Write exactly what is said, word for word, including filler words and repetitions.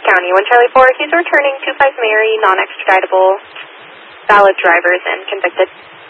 County, one Charlie four. He's returning two five Mary, non-extraditable, valid drivers and convicted.